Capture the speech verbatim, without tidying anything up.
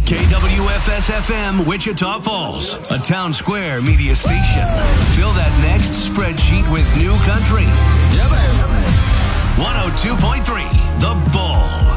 K W F S F M, Wichita Falls, a Town Square media station. Fill that next spreadsheet with new country. Yeah, baby. one oh two point three, The Bull.